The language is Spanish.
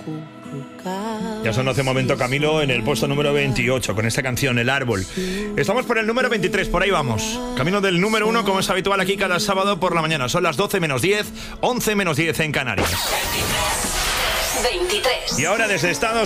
Ya sonó hace un momento Camilo en el puesto número 28 con esta canción, El Árbol. Estamos por el número 23, por ahí vamos. Camino del número 1, como es habitual aquí cada sábado por la mañana. Son las 12 menos 10, 11 menos 10 en Canarias. 23. Y ahora desde Estados